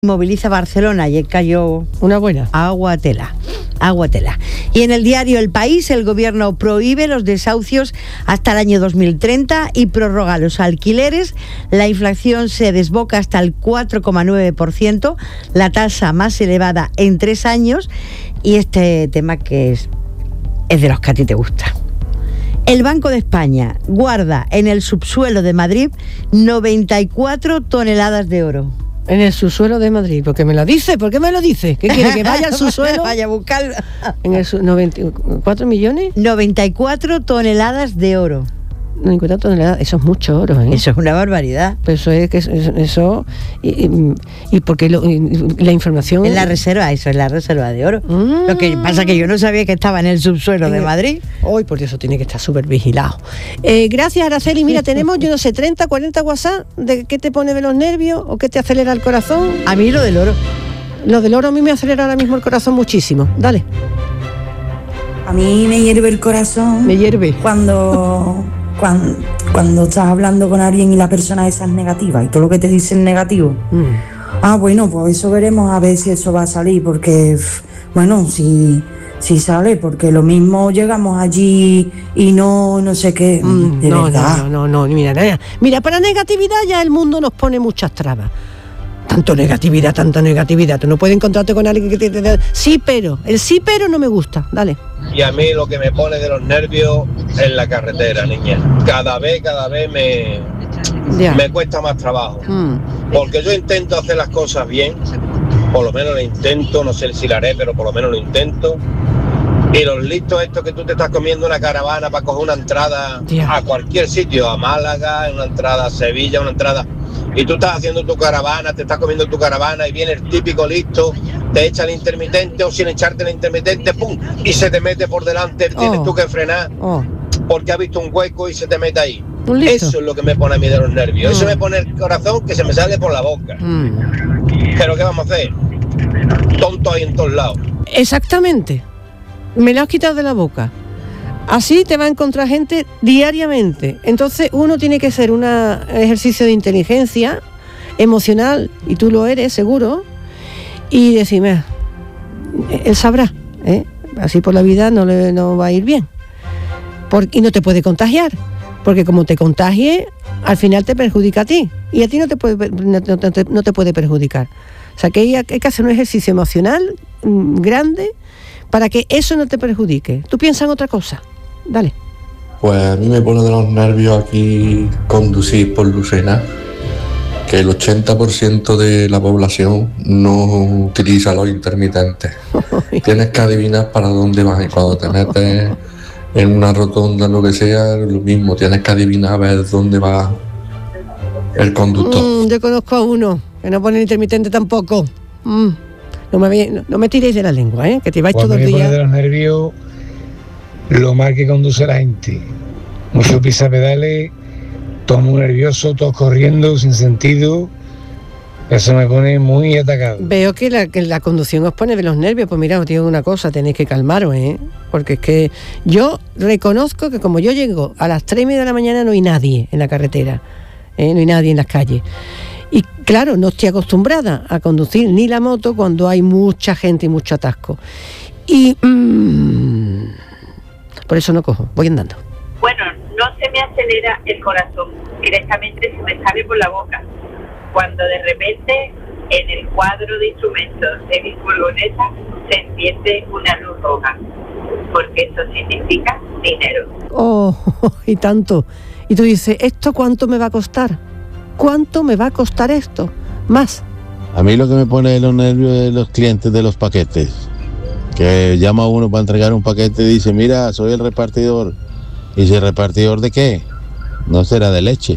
Moviliza Barcelona y cayó una buena. Agua tela. Y en el diario El País, el gobierno prohíbe los desahucios hasta el año 2030 y prorroga los alquileres. La inflación se desboca hasta el 4,9%, la tasa más elevada en 3 años. Y este tema que es de los que a ti te gusta. El Banco de España guarda en el subsuelo de Madrid 94 toneladas de oro. En el subsuelo de Madrid, ¿por qué me lo dice? ¿Por qué me lo dice? ¿Qué quiere? ¿Que vaya al subsuelo? Vaya a buscarlo. En el 94 millones. 94 toneladas de oro. 94 toneladas, eso es mucho oro, ¿eh? Eso es una barbaridad. Pero eso es que eso y porque la información es la reserva, eso es la reserva de oro. Lo que pasa es que yo no sabía que estaba en el subsuelo de Madrid. Hoy por eso tiene que estar súper vigilado. Gracias, Araceli. Mira, tenemos, yo no sé, 30, 40 WhatsApp de qué te pone de los nervios o qué te acelera el corazón. A mí lo del oro. Lo del oro a mí me acelera ahora mismo el corazón muchísimo. Dale. A mí me hierve el corazón. Me hierve. Cuando estás hablando con alguien y la persona esa es negativa y todo lo que te dice es negativo. Bueno, pues eso veremos a ver si eso va a salir, porque bueno, si sale, porque lo mismo llegamos allí y no sé qué. Verdad. No, mira, para negatividad ya el mundo nos pone muchas trabas. Tanta negatividad, tú no puedes encontrarte con alguien que te sí, pero el sí, pero no me gusta, dale. Y a mí lo que me pone de los nervios es la carretera, niña. Cada vez me cuesta más trabajo. Porque yo intento hacer las cosas bien, por lo menos lo intento, no sé si lo haré, pero por lo menos lo intento. Y los listos estos que tú te estás comiendo una caravana para coger una entrada a cualquier sitio, a Málaga, una entrada a Sevilla, una entrada... Y tú estás haciendo tu caravana, te estás comiendo tu caravana y viene el típico listo, te echa el intermitente o sin echarte el intermitente, ¡pum! Y se te mete por delante, tienes tú que frenar porque ha visto un hueco y se te mete ahí. Eso es lo que me pone a mí de los nervios. Eso me pone el corazón que se me sale por la boca. Pero ¿qué vamos a hacer? Tonto ahí en todos lados. Exactamente. Me lo has quitado de la boca. Así te va a encontrar gente diariamente. Entonces uno tiene que hacer un ejercicio de inteligencia emocional, y tú lo eres, seguro, y decirme, él sabrá, así por la vida no va a ir bien. Y no te puede contagiar, porque como te contagie, al final te perjudica a ti, y a ti no te puede perjudicar. O sea que hay que hacer un ejercicio emocional grande para que eso no te perjudique. Tú piensas en otra cosa. Dale. Pues a mí me pone de los nervios aquí conducir por Lucena, que el 80% de la población no utiliza los intermitentes. Tienes que adivinar para dónde vas, y cuando te metes en una rotonda, lo que sea, lo mismo, tienes que adivinar a ver dónde va el conductor. Yo conozco a uno que no pone el intermitente tampoco. No me tiréis de la lengua, que te vais todo el día. Me pone de los nervios lo mal que conduce la gente. Muchos pisapedales, todo muy nervioso, todos corriendo sin sentido. Eso me pone muy atacado. Veo que la conducción os pone de los nervios. Pues mira, os digo una cosa, tenéis que calmaros, porque es que yo reconozco que como yo llego a las 3:30 de la mañana no hay nadie en la carretera, no hay nadie en las calles. Y claro, no estoy acostumbrada a conducir ni la moto cuando hay mucha gente y mucho atasco. Y por eso no cojo, voy andando. Bueno, no se me acelera el corazón, directamente se me sale por la boca. Cuando de repente en el cuadro de instrumentos de mi furgoneta se enciende una luz roja, porque eso significa dinero. Oh, y tanto. Y tú dices, ¿esto cuánto me va a costar? ¿Cuánto me va a costar esto? Más. A mí lo que me pone de los nervios es los clientes de los paquetes. Que llama a uno para entregar un paquete y dice, mira, soy el repartidor. ¿Y si el repartidor de qué? No será de leche.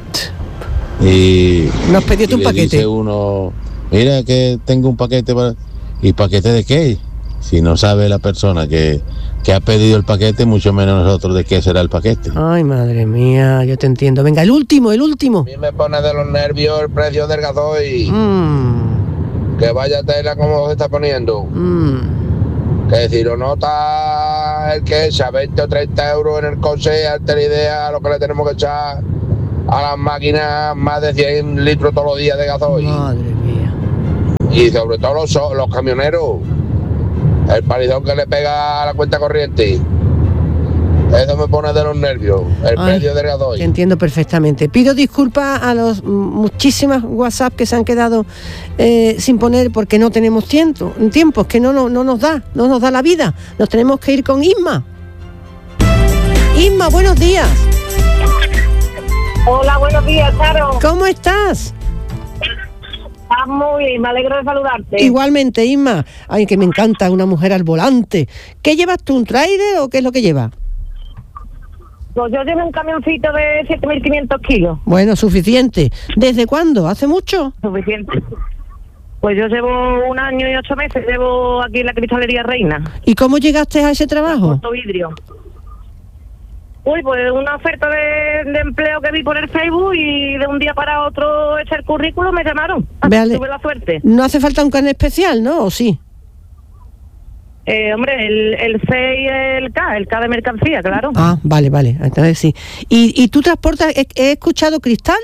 Y nos pediste un paquete. Dice uno, mira que tengo un paquete para... ¿Y paquete de qué? Si no sabe la persona que ha pedido el paquete, mucho menos nosotros de qué será el paquete. Ay, madre mía, yo te entiendo. Venga, el último. A mí me pone de los nervios el precio del gasoil. Que vaya tela como se está poniendo. Que si lo nota el que echa 20 o 30 euros en el coche, hazte la idea lo que le tenemos que echar a las máquinas, más de 100 litros todos los días de gasoil. Madre mía. Y sobre todo los camioneros, el palizón que le pega a la cuenta corriente. Eso me pone de los nervios, el precio de gasoil. Te entiendo perfectamente. Pido disculpas a los muchísimas WhatsApp que se han quedado sin poner porque no tenemos tiempo, es que no nos da la vida. Nos tenemos que ir con Isma. Isma, buenos días. Hola, buenos días, Charo. ¿Cómo estás? Muy bien, me alegro de saludarte. Igualmente, Isma. Ay, que me encanta una mujer al volante. ¿Qué llevas tú, un tráiler o qué es lo que llevas? Pues yo llevo un camioncito de 7.500 kilos. Bueno, suficiente. ¿Desde cuándo? ¿Hace mucho? Suficiente. Pues yo llevo 1 año y 8 meses, llevo aquí en la Cristalería Reina. ¿Y cómo llegaste a ese trabajo? Puerto Vidrio. Uy, pues una oferta de empleo que vi por el Facebook y de un día para otro eché el currículum, me llamaron. Vale. Tuve la suerte. No hace falta un carnet especial, ¿no? ¿O sí? Hombre, el C y el K de mercancía, claro. Ah, vale, entonces sí. ¿Y tú transportas, he escuchado cristal?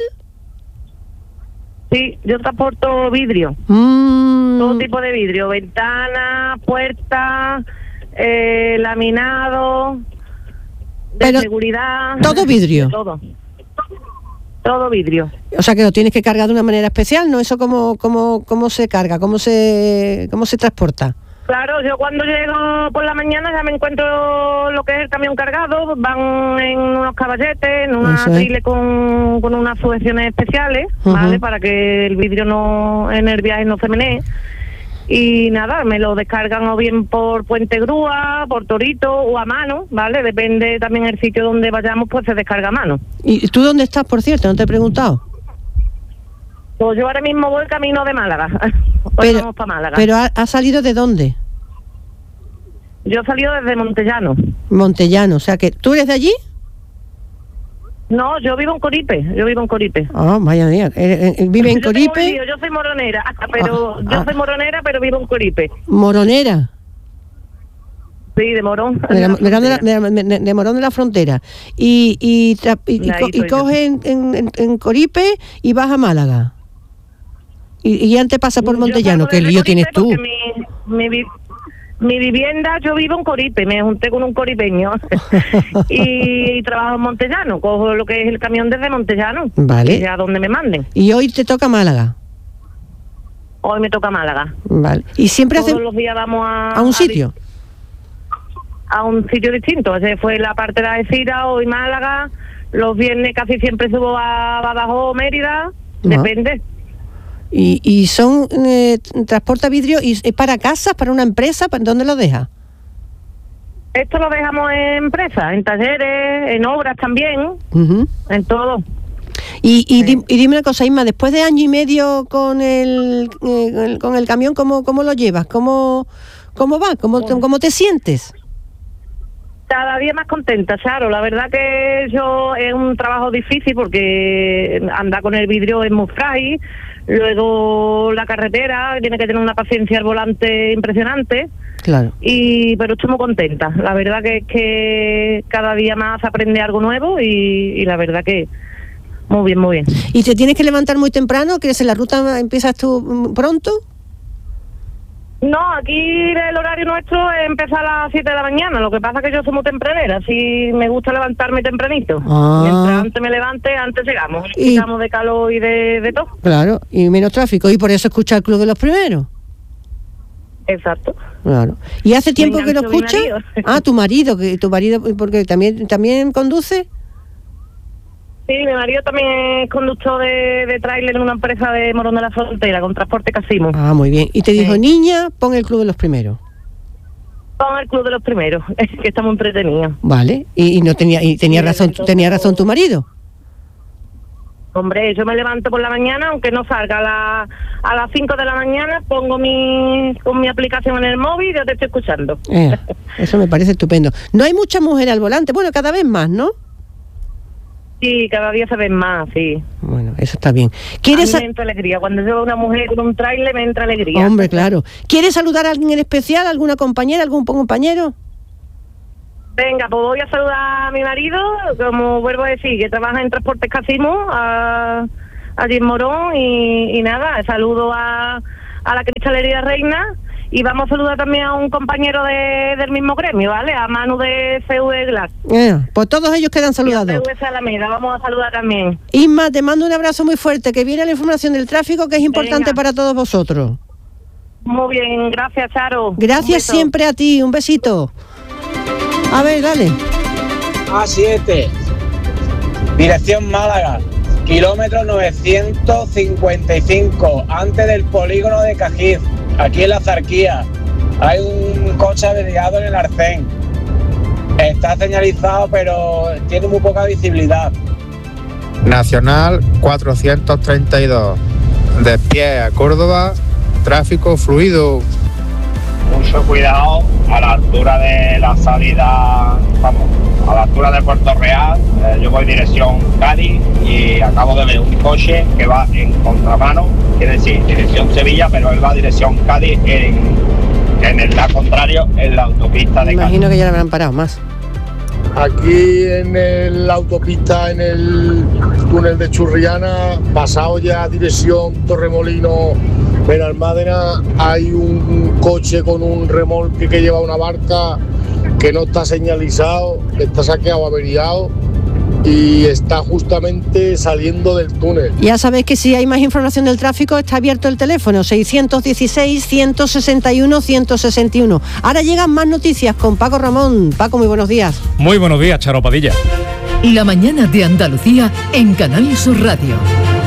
Sí, yo transporto vidrio. Todo tipo de vidrio, ventanas, puertas, laminado, de seguridad. ¿Todo vidrio? Todo vidrio. O sea que lo tienes que cargar de una manera especial, ¿no? ¿Eso cómo se carga? ¿Cómo se transporta? Claro, yo cuando llego por la mañana ya me encuentro lo que es el camión cargado, van en unos caballetes, en una trile con unas sujeciones especiales, ¿vale? Para que el vidrio en el viaje no se menee. Y nada, me lo descargan o bien por puente grúa, por torito o a mano, ¿vale? Depende también el sitio donde vayamos, pues se descarga a mano. ¿Y tú dónde estás, por cierto? ¿No te he preguntado? Pues yo ahora mismo voy camino de Málaga. Vamos para Málaga. ¿Pero ha salido de dónde? Yo he salido desde Montellano. Montellano, o sea que... ¿Tú eres de allí? No, yo vivo en Coripe. Ah, vaya mía. ¿Vive en Coripe? Yo soy moronera, soy moronera, pero vivo en Coripe. ¿Moronera? Sí, de Morón. De Morón de la Frontera. Y coges en Coripe y vas a Málaga. Y antes pasa por Montellano, que lío tienes tú. Mi vivienda, yo vivo en Coripe, me junté con un coripeño y trabajo en Montellano, cojo lo que es el camión desde Montellano, vale, ya donde me manden. ¿Y hoy te toca Málaga? Hoy me toca Málaga. Vale. ¿Y siempre todos los días vamos a un sitio? A un sitio distinto. Ayer fue la parte de Algeciras, hoy Málaga, los viernes casi siempre subo a Badajoz, Mérida, depende. ¿Y son transporta vidrio y para casas, para una empresa? ¿Dónde lo deja? Esto lo dejamos en empresas, en talleres, en obras también, en todo. Y dime una cosa, Isma, después de 1 año y medio con el camión, ¿cómo lo llevas? ¿Cómo va? ¿Cómo te sientes? Cada día más contenta, claro. La verdad que es un trabajo difícil porque andar con el vidrio es muy frágil. Luego la carretera, tiene que tener una paciencia al volante impresionante. Claro. Pero estoy muy contenta. La verdad que es que cada día más aprende algo nuevo y la verdad que muy bien, muy bien. ¿Y te tienes que levantar muy temprano? ¿Quieres en la ruta empiezas tú pronto? No, aquí el horario nuestro es empezar a las 7 de la mañana. Lo que pasa es que yo soy muy tempranera, así me gusta levantarme tempranito. Mientras antes me levante, antes llegamos. Estamos de calor y de todo. Claro, y menos tráfico. Y por eso escucha el Club de los Primeros. Exacto. Claro. ¿Y hace tiempo que lo escuchas? Tu marido, porque también conduce. Sí, mi marido también es conductor de tráiler en una empresa de Morón de la Frontera, con transporte Casimo. Ah, muy bien. Y te dijo, niña, pon el Club de los Primeros. Pon el Club de los Primeros, que estamos entretenidos. Vale. Y tenía razón tu marido. Hombre, yo me levanto por la mañana, aunque no salga a las 5 de la mañana, pongo con mi aplicación en el móvil y ya te estoy escuchando. Eso me parece estupendo. No hay mucha mujer al volante, bueno, cada vez más, ¿no? Sí, cada día se ven más, sí. Bueno, eso está bien. A mí me entra alegría. Cuando veo una mujer con un tráiler me entra alegría. Hombre, claro. ¿Quieres saludar a alguien en especial? ¿Alguna compañera? ¿Algún compañero? Venga, pues voy a saludar a mi marido, como vuelvo a decir, que trabaja en Transportes Casimo, allí en Morón, y nada, saludo a a la Cristalería Reina, y vamos a saludar también a un compañero del mismo gremio, ¿vale? A Manu de CV Glass. Pues todos ellos quedan saludados. Y a CV Salameda, vamos a saludar también. Isma, te mando un abrazo muy fuerte, que viene la información del tráfico, que es importante para todos vosotros. Muy bien, gracias, Charo. Gracias siempre a ti, un besito. A ver, dale. A7, dirección Málaga, kilómetro 955, antes del polígono de Cajiz, aquí en la Zarquía. Hay un coche averiado en el arcén. Está señalizado, pero tiene muy poca visibilidad. Nacional 432, de pie a Córdoba, tráfico fluido. Mucho cuidado a la altura de la salida, vamos, a la altura de Puerto Real. Yo voy dirección Cádiz y acabo de ver un coche que va en contramano, quiere decir dirección Sevilla, pero él va a dirección Cádiz en el lado contrario, en la autopista de Cádiz. Imagino que ya le habrán parado más. Aquí en la autopista, en el túnel de Churriana, pasado ya dirección Torremolino, Benalmádena, hay un coche con un remolque que lleva una barca que no está señalizado, está saqueado, averiado y está justamente saliendo del túnel. Ya sabéis que si hay más información del tráfico está abierto el teléfono 616-161-161. Ahora llegan más noticias con Paco Ramón. Paco, muy buenos días. Muy buenos días, Charo Padilla. La mañana de Andalucía en Canal Sur Radio.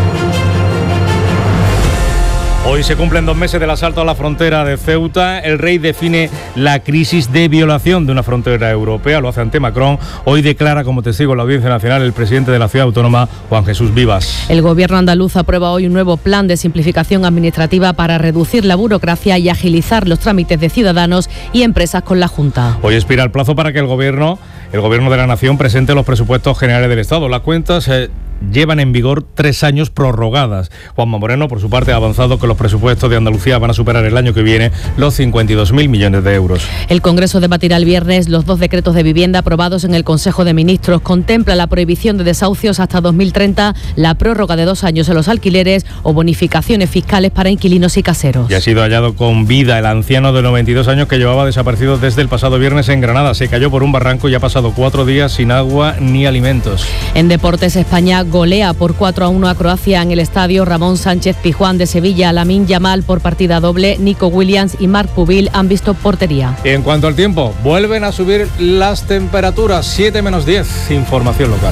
Hoy se cumplen 2 meses del asalto a la frontera de Ceuta. El rey define la crisis de violación de una frontera europea, lo hace ante Macron. Hoy declara como testigo en la Audiencia Nacional el presidente de la ciudad autónoma, Juan Jesús Vivas. El gobierno andaluz aprueba hoy un nuevo plan de simplificación administrativa para reducir la burocracia y agilizar los trámites de ciudadanos y empresas con la Junta. Hoy expira el plazo para que el gobierno de la Nación presente los presupuestos generales del Estado. Las cuentas llevan en vigor 3 años prorrogadas. Juanma Moreno, por su parte, ha avanzado que los presupuestos de Andalucía van a superar el año que viene los 52.000 millones de euros. El Congreso debatirá el viernes los 2 decretos de vivienda aprobados en el Consejo de Ministros. Contempla la prohibición de desahucios hasta 2030, la prórroga de 2 años en los alquileres o bonificaciones fiscales para inquilinos y caseros. Y ha sido hallado con vida el anciano de 92 años que llevaba desaparecido desde el pasado viernes en Granada. Se cayó por un barranco y ha pasado 4 días sin agua ni alimentos. En deportes, España golea por 4-1 a Croacia en el estadio Ramón Sánchez Pizjuán de Sevilla. Lamine Yamal por partida doble, Nico Williams y Marc Pubil han visto portería. En cuanto al tiempo, vuelven a subir las temperaturas, 7 menos 10, información local.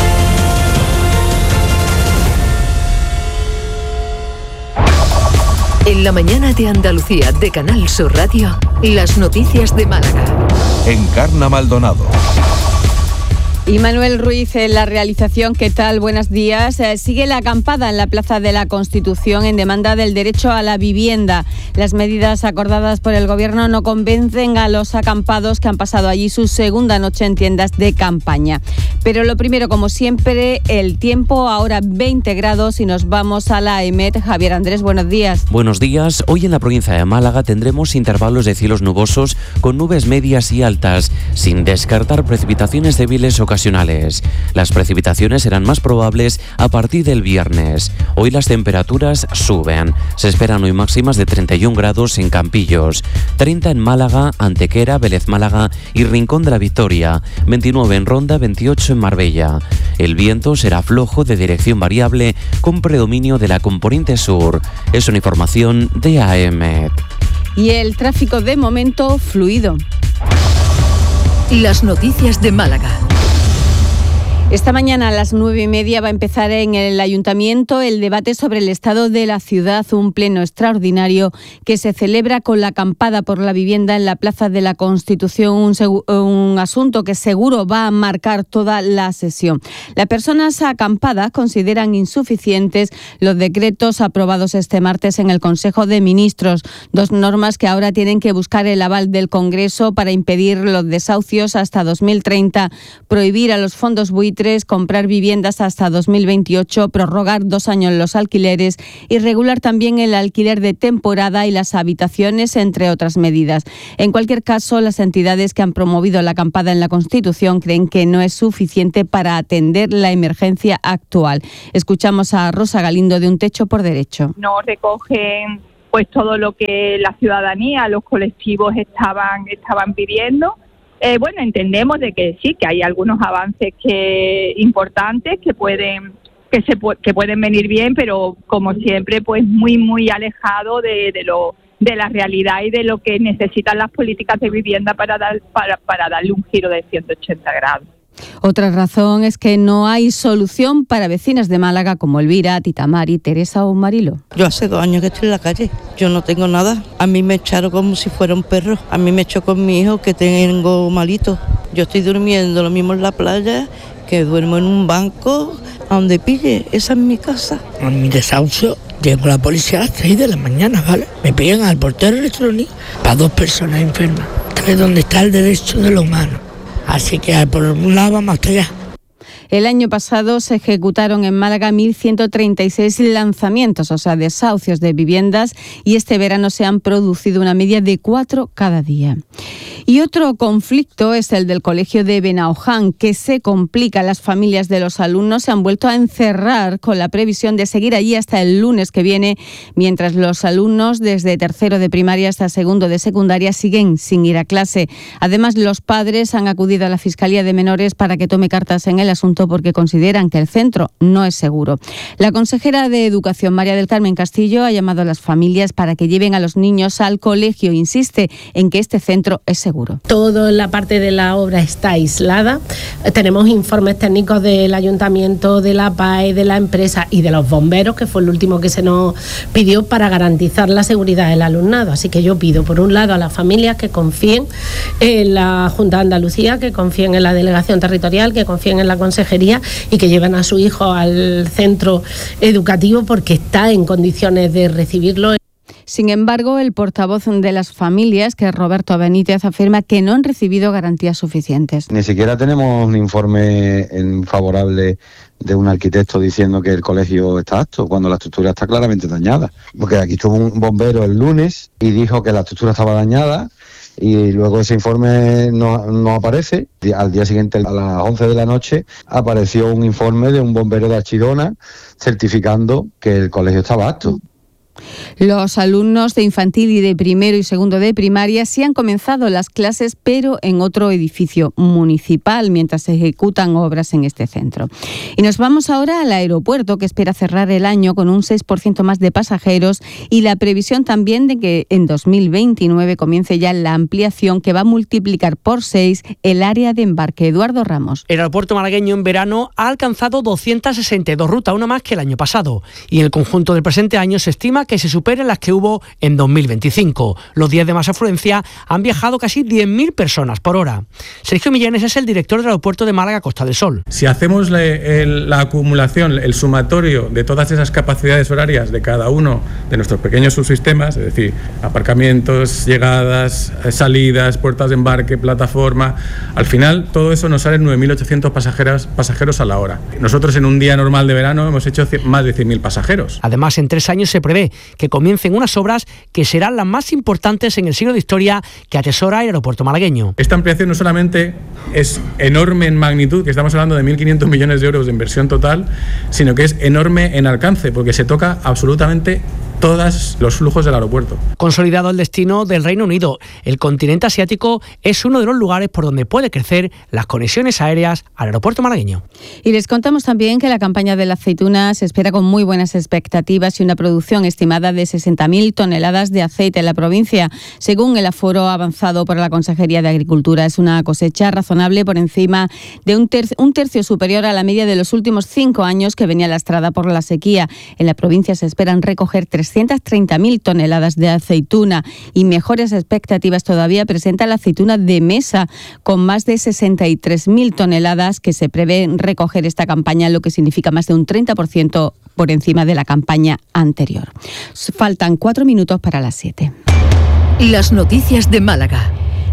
En la mañana de Andalucía de Canal Sur Radio, las noticias de Málaga. Encarna Maldonado. Y Manuel Ruiz en la realización, ¿qué tal? Buenos días. Sigue la acampada en la Plaza de la Constitución en demanda del derecho a la vivienda. Las medidas acordadas por el Gobierno no convencen a los acampados que han pasado allí su segunda noche en tiendas de campaña. Pero lo primero, como siempre, el tiempo, ahora 20 grados y nos vamos a la EMET. Javier Andrés, buenos días. Buenos días. Hoy en la provincia de Málaga tendremos intervalos de cielos nubosos con nubes medias y altas, sin descartar precipitaciones débiles ocasionales. Las precipitaciones serán más probables a partir del viernes. Hoy las temperaturas suben. Se esperan hoy máximas de 31 grados en Campillos, 30 en Málaga, Antequera, Vélez Málaga y Rincón de la Victoria, 29 en Ronda, 28 en Marbella. El viento será flojo de dirección variable con predominio de la componente sur. Es una información de AEMET. Y el tráfico de momento fluido. Las noticias de Málaga. Esta mañana a las 9:30 va a empezar en el Ayuntamiento el debate sobre el estado de la ciudad, un pleno extraordinario que se celebra con la acampada por la vivienda en la Plaza de la Constitución, un asunto que seguro va a marcar toda la sesión. Las personas acampadas consideran insuficientes los decretos aprobados este martes en el Consejo de Ministros, 2 normas que ahora tienen que buscar el aval del Congreso para impedir los desahucios hasta 2030, prohibir a los fondos buitres comprar viviendas hasta 2028, prorrogar 2 años los alquileres y regular también el alquiler de temporada y las habitaciones, entre otras medidas. En cualquier caso, las entidades que han promovido la acampada en la Constitución creen que no es suficiente para atender la emergencia actual. Escuchamos a Rosa Galindo de Un Techo por Derecho. No recogen pues todo lo que la ciudadanía, los colectivos estaban pidiendo. Bueno, entendemos de que sí, que hay algunos avances importantes que pueden venir bien, pero como siempre, pues muy alejado de la realidad y de lo que necesitan las políticas de vivienda para darle un giro de 180 grados. Otra razón es que no hay solución para vecinas de Málaga como Elvira, Tita Mari, Teresa o Marilo. Yo hace 2 años que estoy en la calle, yo no tengo nada. A mí me echaron como si fuera un perro. A mí me echó con mi hijo que tengo malito. Yo estoy durmiendo lo mismo en la playa, que duermo en un banco, a donde pille. Esa es mi casa. En mi desahucio llegó la policía a las 3 de la mañana, ¿vale? Me pillan al portero electrónico para 2 personas enfermas. Es donde está el derecho de los humanos. Así que por un lado vamos hasta allá. El año pasado se ejecutaron en Málaga 1.136 lanzamientos, o sea, desahucios de viviendas, y este verano se han producido una media de 4 cada día. Y otro conflicto es el del colegio de Benaoján, que se complica. Las familias de los alumnos se han vuelto a encerrar con la previsión de seguir allí hasta el lunes que viene, mientras los alumnos desde tercero de primaria hasta segundo de secundaria siguen sin ir a clase. Además, los padres han acudido a la Fiscalía de Menores para que tome cartas en el asunto porque consideran que el centro no es seguro. La consejera de Educación, María del Carmen Castillo, ha llamado a las familias para que lleven a los niños al colegio. Insiste en que este centro es seguro. Toda la parte de la obra está aislada. Tenemos informes técnicos del Ayuntamiento, de la PAE, de la empresa y de los bomberos, que fue el último que se nos pidió para garantizar la seguridad del alumnado. Así que yo pido, por un lado, a las familias que confíen en la Junta de Andalucía, que confíen en la Delegación Territorial, que confíen en la Consejería y que lleven a su hijo al centro educativo porque está en condiciones de recibirlo. Sin embargo, el portavoz de las familias, que es Roberto Benítez, afirma que no han recibido garantías suficientes. Ni siquiera tenemos un informe favorable de un arquitecto diciendo que el colegio está apto, cuando la estructura está claramente dañada. Porque aquí estuvo un bombero el lunes y dijo que la estructura estaba dañada, y luego ese informe no aparece. Al día siguiente, a las 11 de la noche, apareció un informe de un bombero de Archidona certificando que el colegio estaba apto. Los alumnos de infantil y de primero y segundo de primaria sí han comenzado las clases, pero en otro edificio municipal, mientras se ejecutan obras en este centro. Y nos vamos ahora al aeropuerto, que espera cerrar el año con un 6% más de pasajeros, y la previsión también de que en 2029 comience ya la ampliación que va a multiplicar por 6 el área de embarque. Eduardo Ramos. El aeropuerto malagueño en verano ha alcanzado 262 rutas, una más que el año pasado, y en el conjunto del presente año se estima que se superen las que hubo en 2025. Los días de más afluencia han viajado casi 10.000 personas por hora. Sergio Millanes es el director del aeropuerto de Málaga Costa del Sol. Si hacemos la acumulación, el sumatorio de todas esas capacidades horarias de cada uno de nuestros pequeños subsistemas, es decir, aparcamientos, llegadas, salidas, puertas de embarque, plataforma, al final todo eso nos sale 9.800 pasajeros a la hora. Nosotros en un día normal de verano hemos hecho más de 100.000 pasajeros. Además, en 3 años se prevé que comiencen unas obras que serán las más importantes en el siglo de historia que atesora el aeropuerto malagueño. Esta ampliación no solamente es enorme en magnitud, que estamos hablando de 1.500 millones de euros de inversión total, sino que es enorme en alcance, porque se toca absolutamente todos los flujos del aeropuerto. Consolidado el destino del Reino Unido, el continente asiático es uno de los lugares por donde puede crecer las conexiones aéreas al aeropuerto malagueño. Y les contamos también que la campaña de la aceituna se espera con muy buenas expectativas y una producción estimada de 60.000 toneladas de aceite en la provincia. Según el aforo avanzado por la Consejería de Agricultura, es una cosecha razonable por encima de un tercio superior a la media de los últimos 5 años, que venía lastrada por la sequía. En la provincia se esperan recoger 330.000 toneladas de aceituna, y mejores expectativas todavía presenta la aceituna de mesa, con más de 63.000 toneladas que se prevé recoger esta campaña, lo que significa más de un 30% por encima de la campaña anterior. Faltan 4 minutos para las 7. Las noticias de Málaga.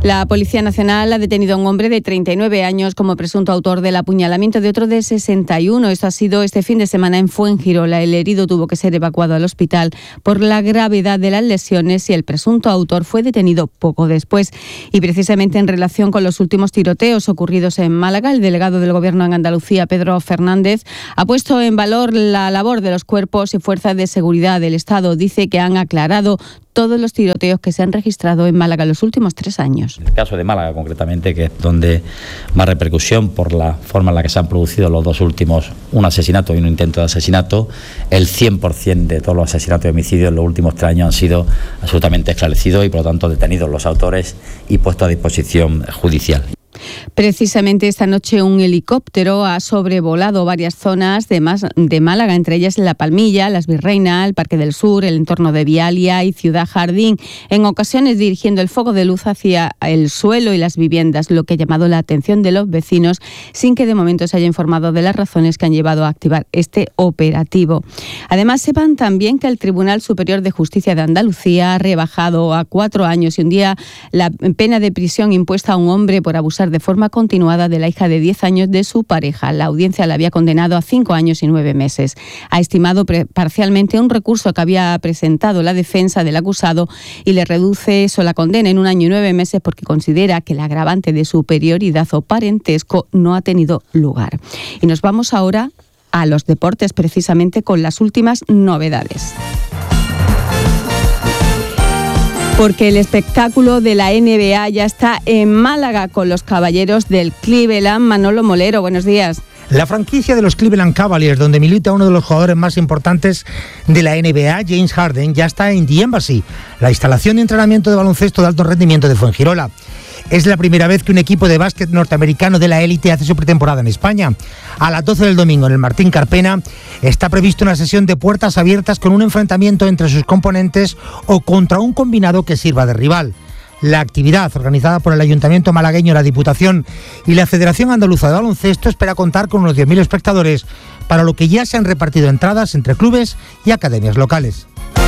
La Policía Nacional ha detenido a un hombre de 39 años como presunto autor del apuñalamiento de otro de 61. Esto ha sido este fin de semana en Fuengirola. El herido tuvo que ser evacuado al hospital por la gravedad de las lesiones y el presunto autor fue detenido poco después. Y precisamente en relación con los últimos tiroteos ocurridos en Málaga, el delegado del Gobierno en Andalucía, Pedro Fernández, ha puesto en valor la labor de los cuerpos y fuerzas de seguridad del Estado. Dice que han aclarado todos los tiroteos que se han registrado en Málaga en los últimos 3 años. En el caso de Málaga, concretamente, que es donde más repercusión por la forma en la que se han producido los dos últimos, un asesinato y un intento de asesinato, el 100% de todos los asesinatos y homicidios en los últimos 3 años han sido absolutamente esclarecidos y, por lo tanto, detenidos los autores y puestos a disposición judicial. Precisamente esta noche un helicóptero ha sobrevolado varias zonas de Málaga, entre ellas La Palmilla, Las Virreinas, el Parque del Sur, el entorno de Vialia y Ciudad Jardín, en ocasiones dirigiendo el foco de luz hacia el suelo y las viviendas, lo que ha llamado la atención de los vecinos, sin que de momento se haya informado de las razones que han llevado a activar este operativo. Además, sepan también que el Tribunal Superior de Justicia de Andalucía ha rebajado a 4 años y un día la pena de prisión impuesta a un hombre por abusar de forma continuada de la hija de 10 años de su pareja. La audiencia la había condenado a 5 años y 9 meses. Ha estimado parcialmente un recurso que había presentado la defensa del acusado y le reduce eso la condena en 1 año y 9 meses porque considera que el agravante de superioridad o parentesco no ha tenido lugar. Y nos vamos ahora a los deportes, precisamente con las últimas novedades. Porque el espectáculo de la NBA ya está en Málaga con los caballeros del Cleveland. Manolo Molero, buenos días. La franquicia de los Cleveland Cavaliers, donde milita uno de los jugadores más importantes de la NBA, James Harden, ya está en The Embassy, la instalación de entrenamiento de baloncesto de alto rendimiento de Fuengirola. Es la primera vez que un equipo de básquet norteamericano de la élite hace su pretemporada en España. A las 12 del domingo en el Martín Carpena está prevista una sesión de puertas abiertas con un enfrentamiento entre sus componentes o contra un combinado que sirva de rival. La actividad, organizada por el Ayuntamiento malagueño, la Diputación y la Federación Andaluza de Baloncesto, espera contar con unos 10.000 espectadores, para lo que ya se han repartido entradas entre clubes y academias locales.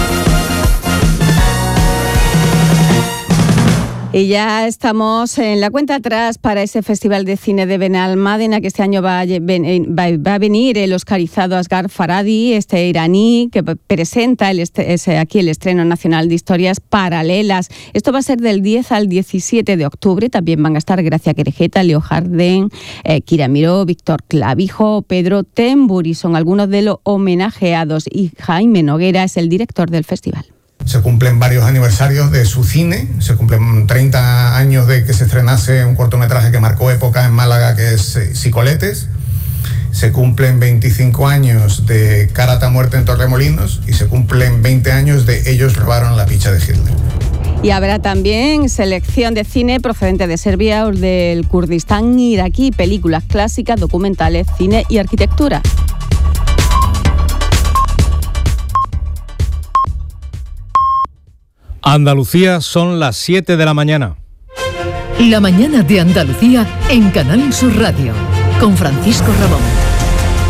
Y ya estamos en la cuenta atrás para ese Festival de Cine de Benalmádena, que este año va a venir el oscarizado Asghar Farhadi, este iraní, que presenta aquí el estreno nacional de Historias Paralelas. Esto va a ser del 10 al 17 de octubre. También van a estar Gracia Querejeta, Leo Harden, Kira Miró, Víctor Clavijo, Pedro Temburi. Son algunos de los homenajeados. Y Jaime Noguera es el director del festival. Se cumplen varios aniversarios de su cine, se cumplen 30 años de que se estrenase un cortometraje que marcó época en Málaga, que es Psicoletes. Se cumplen 25 años de Karata Muerte en Torremolinos y se cumplen 20 años de Ellos robaron la picha de Hitler. Y habrá también selección de cine procedente de Serbia o del Kurdistán iraquí, películas clásicas, documentales, cine y arquitectura. Andalucía, son las 7 de la mañana. La mañana de Andalucía en Canal Sur Radio, con Francisco Ramón.